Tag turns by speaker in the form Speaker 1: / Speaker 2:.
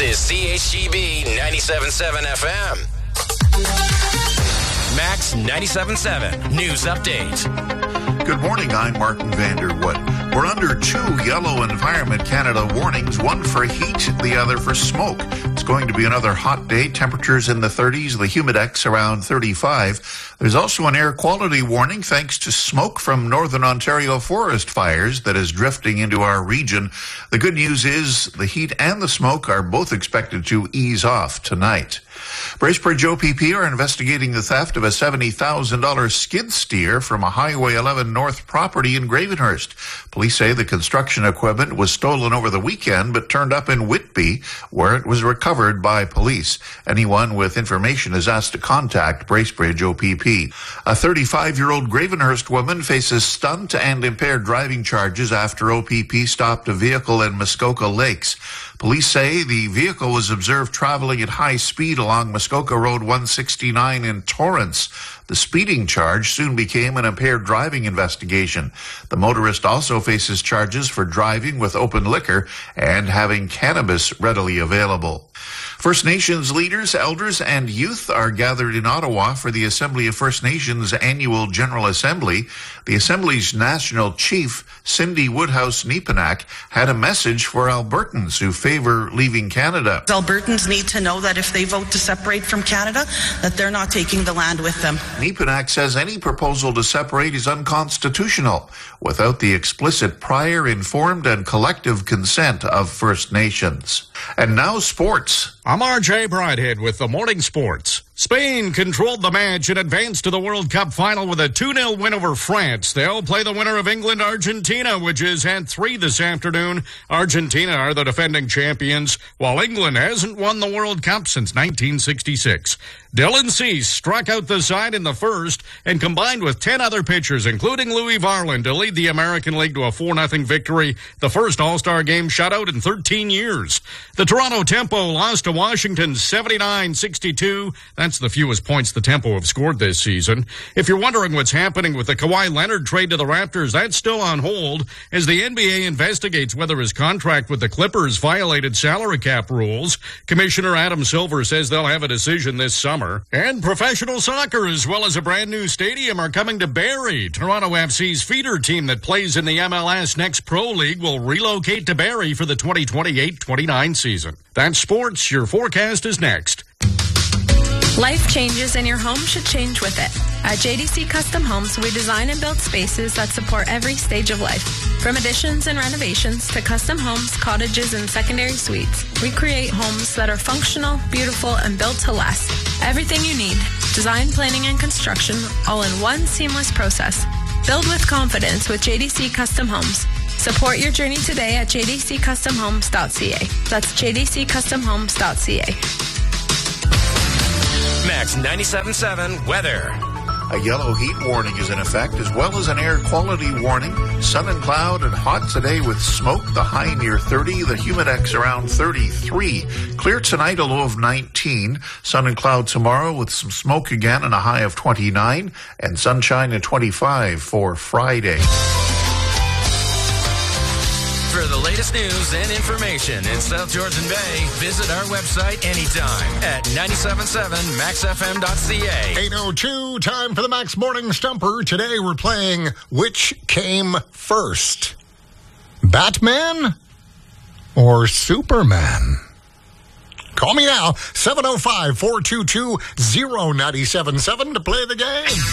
Speaker 1: is CHGB 97.7 FM. Max 97.7 News Update.
Speaker 2: Good morning, I'm Martin Vanderwood. We're under 2 yellow Environment Canada warnings, one for heat, the other for smoke. It's going to be another hot day, temperatures in the 30s, the humidex around 35. There's also an air quality warning thanks to smoke from Northern Ontario forest fires that is drifting into our region. The good news is the heat and the smoke are both expected to ease off tonight. Bracebridge OPP are investigating the theft of a $70,000 skid steer from a Highway 11 North property in Gravenhurst. Police say the construction equipment was stolen over the weekend but turned up in Whitby, where it was recovered by police. Anyone with information is asked to contact Bracebridge OPP. A 35-year-old Gravenhurst woman faces stunt and impaired driving charges after OPP stopped a vehicle in Muskoka Lakes. Police say the vehicle was observed traveling at high speed along Muskoka Road 169 in Torrance. The speeding charge soon became an impaired driving investigation. The motorist also faces charges for driving with open liquor and having cannabis readily available. First Nations leaders, elders, and youth are gathered in Ottawa for the Assembly of First Nations Annual General Assembly. The Assembly's National Chief, Cindy Woodhouse-Nepenak, had a message for Albertans who favor leaving Canada.
Speaker 3: Albertans need to know that if they vote to separate from Canada, that they're not taking the land with them.
Speaker 2: Nepenak says any proposal to separate is unconstitutional without the explicit prior, informed, and collective consent of First Nations. And now sports.
Speaker 4: I'm RJ Bridehead with the Morning Sports. Spain controlled the match and advanced to the World Cup final with a 2-0 win over France. They'll play the winner of England-Argentina, which is at 3 this afternoon. Argentina are the defending champions, while England hasn't won the World Cup since 1966. Dylan Cease struck out the side in the first and combined with 10 other pitchers, including Louis Varland, to lead the American League to a 4-0 victory, the first All-Star game shutout in 13 years. The Toronto Tempo lost to Washington 79-62. That's the fewest points the Tempo have scored this season. If you're wondering what's happening with the Kawhi Leonard trade to the Raptors, that's still on hold as the NBA investigates whether his contract with the Clippers violated salary cap rules. Commissioner Adam Silver says they'll have a decision this summer. And professional soccer, as well as a brand new stadium, are coming to Barrie. Toronto FC's feeder team that plays in the MLS Next Pro League will relocate to Barrie for the 2028-29 season. That's sports. Your forecast is next.
Speaker 5: Life changes and your home should change with it. At JDC Custom Homes, we design and build spaces that support every stage of life. From additions and renovations to custom homes, cottages, and secondary suites, we create homes that are functional, beautiful, and built to last. Everything you need, design, planning, and construction, all in one seamless process. Build with confidence with JDC Custom Homes. Support your journey today at jdccustomhomes.ca. That's jdccustomhomes.ca.
Speaker 1: Max 97.7 weather.
Speaker 2: A yellow heat warning is in effect, as well as an air quality warning. Sun and cloud and hot today with smoke, the high near 30, the humidex around 33. Clear tonight, a low of 19. Sun and cloud tomorrow with some smoke again and a high of 29. And sunshine at 25 for Friday.
Speaker 1: For the latest news and information in South Georgian Bay, visit our website anytime at 977maxfm.ca.
Speaker 6: 8:02, time for the Max Morning Stumper. Today we're playing Which Came First? Batman or Superman? Call me now, 705-422-0977 to play the game.